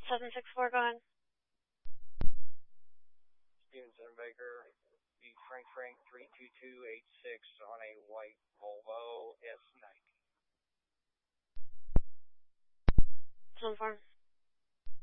764, go ahead. Stevenson Baker, the Frank 32286 on a white Volvo.